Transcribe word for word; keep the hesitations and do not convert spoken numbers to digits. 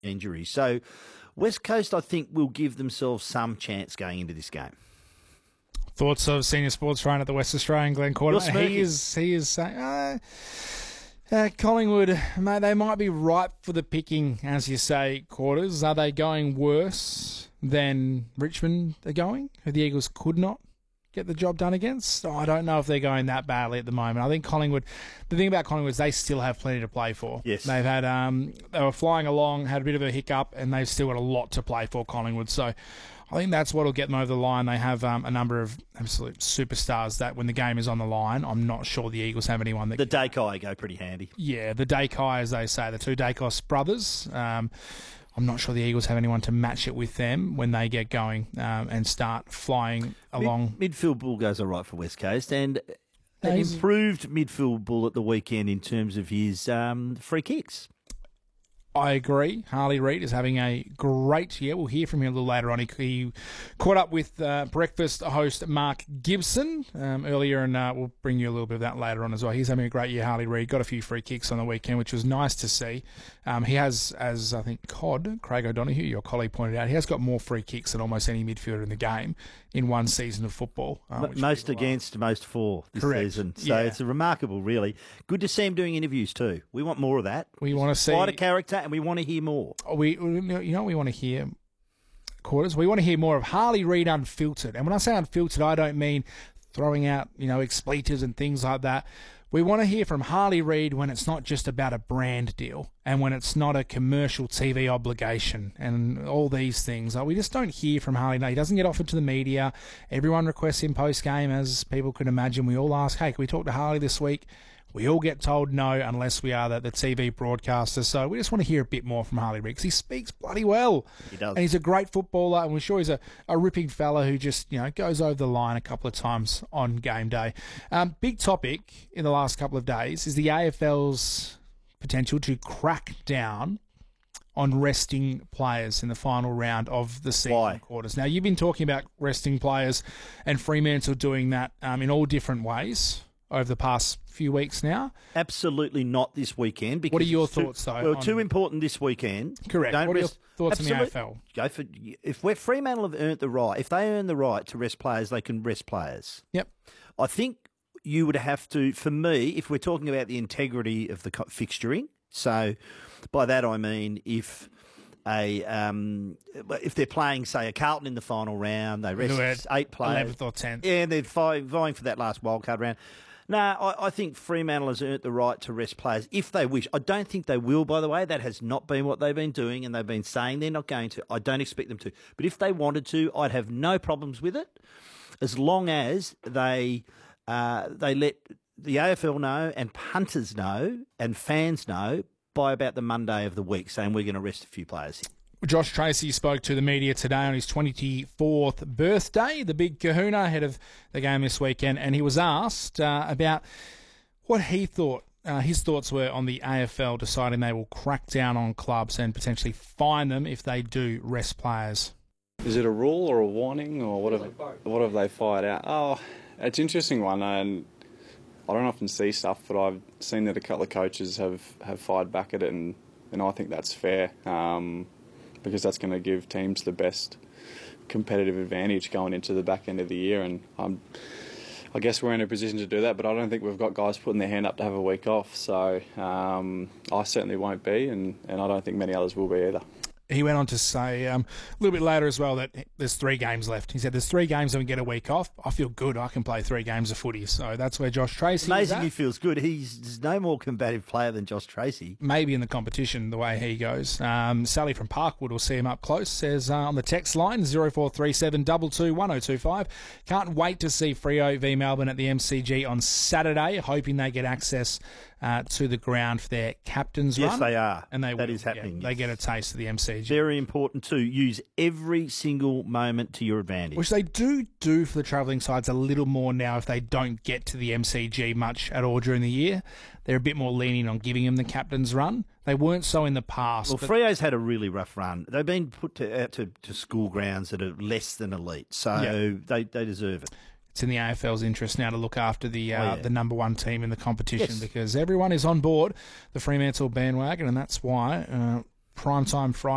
injuries. So West Coast, I think, will give themselves some chance going into this game. Thoughts of senior sports trainer at the West Australian, Glenn Quartermain? He is, he is saying, uh, uh, Collingwood, mate, they might be ripe for the picking, as you say, Quarters. Are they going worse than Richmond are going, who the Eagles could not get the job done against? Oh, I don't know if they're going that badly at the moment. I think Collingwood, the thing about Collingwood is they still have plenty to play for. Yes. They've had, um, they were flying along, had a bit of a hiccup, and they've still got a lot to play for, Collingwood. So I think that's what will get them over the line. They have um, a number of absolute superstars that when the game is on the line, I'm not sure the Eagles have anyone that... The Dakai go pretty handy. Yeah, the Dakai, as they say, the two Dacos brothers. Um, I'm not sure the Eagles have anyone to match it with them when they get going um, and start flying along. Mid- midfield bull goes all right for West Coast, and an He's- improved midfield bull at the weekend in terms of his um, free kicks. I agree. Harley Reid is having a great year. We'll hear from him a little later on. He, he caught up with uh, breakfast host Mark Gibson um, earlier, and uh, we'll bring you a little bit of that later on as well. He's having a great year, Harley Reid. Got a few free kicks on the weekend, which was nice to see. Um, he has, as I think Cod, Craig O'Donoghue, your colleague, pointed out, he has got more free kicks than almost any midfielder in the game in one season of football. Uh, which Most people against, most for this Correct. season. So Yeah. it's a remarkable, really. Good to see him doing interviews too. We want more of that. We want to see... Quite a character, and we want to hear more. We, we, you know what we want to hear, Quarters? We want to hear more of Harley Reid unfiltered. And when I say unfiltered, I don't mean throwing out, you know, expletives and things like that. We want to hear from Harley Reid when it's not just about a brand deal and when it's not a commercial T V obligation and all these things. Like, we just don't hear from Harley. No, he doesn't get offered to the media. Everyone requests him post-game, as people can imagine. We all ask, hey, can we talk to Harley this week? We all get told no unless we are the, the T V broadcaster. So we just want to hear a bit more from Harley Reid because he speaks bloody well. He does. And he's a great footballer, and we're sure he's a, a ripping fella who just, you know, goes over the line a couple of times on game day. Um, big topic in the last couple of days is the A F L's potential to crack down on resting players in the final round of the season Why? quarters. Now, you've been talking about resting players and Fremantle doing that um, in all different ways over the past few weeks now. Absolutely not this weekend. Because What are your it's too- thoughts, though, Well, on- too important this weekend. Correct. Don't What are your rest- thoughts on the Absolute- A F L? Go for if we're Fremantle have earned the right. If they earn the right to rest players, they can rest players. Yep. I think you would have to, for me, if we're talking about the integrity of the co- fixturing. So, by that I mean if a um, if they're playing, say, a Carlton in the final round, they rest Who had eight players, eleventh or tenth. yeah, and they're vi- vying for that last wildcard round. No, I, I think Fremantle has earned the right to rest players if they wish. I don't think they will, by the way. That has not been what they've been doing, and they've been saying they're not going to. I don't expect them to. But if they wanted to, I'd have no problems with it, as long as they uh, they let the A F L know and punters know and fans know by about the Monday of the week, saying we're going to rest a few players. Josh Tracy spoke to the media today on his twenty-fourth birthday, the big kahuna ahead of the game this weekend, and he was asked uh, about what he thought, uh, his thoughts were on the A F L deciding they will crack down on clubs and potentially fine them if they do rest players. Is it a rule or a warning, or what have, what have they fired out? Oh, it's an interesting one, and I don't often see stuff, but I've seen that a couple of coaches have, have fired back at it, and, and I think that's fair. Um, because that's going to give teams the best competitive advantage going into the back end of the year. And um, I guess we're in a position to do that, but I don't think we've got guys putting their hand up to have a week off. So um, I certainly won't be, and, and I don't think many others will be either. He went on to say um, a little bit later as well that there's three games left. He said there's three games and we get a week off. I feel good. I can play three games of footy. So that's where Josh Tracy Amazing is he at. feels good. He's there's no more combative player than Josh Tracy. Maybe in the competition, the way he goes. Um, Sally from Parkwood will see him up close, says uh, on the text line, zero four three seven two two one zero two five. Can't wait to see Freo v Melbourne at the M C G on Saturday, hoping they get access uh, to the ground for their captain's Yes, run. they are. And they That will. is happening, Yeah, they yes. get a taste of the M C G. Very important too. Use every single moment to your advantage. Which they do do for the travelling sides a little more now if they don't get to the M C G much at all during the year. They're a bit more lenient on giving them the captain's run. They weren't so in the past. Well, but Freo's had a really rough run. They've been put to, out to, to school grounds that are less than elite, so Yeah. they, they deserve it. it's in the A F L's interest now to look after the uh, Oh, yeah. the number one team in the competition Yes. because everyone is on board the Fremantle bandwagon, and that's why uh, primetime Friday.